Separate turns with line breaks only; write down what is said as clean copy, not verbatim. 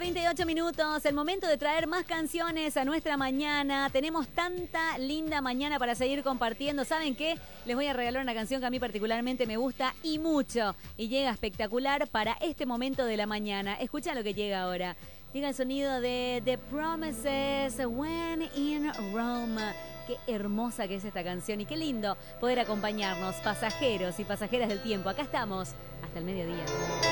11:38, el momento de traer más canciones a nuestra mañana. Tenemos tanta linda mañana para seguir compartiendo. ¿Saben qué? Les voy a regalar una canción que a mí particularmente me gusta y mucho. Y llega espectacular para este momento de la mañana. Escucha lo que llega ahora. Llega el sonido de The Promises, When in Rome. Qué hermosa que es esta canción y qué lindo poder acompañarnos, pasajeros y pasajeras del tiempo. Acá estamos hasta el mediodía.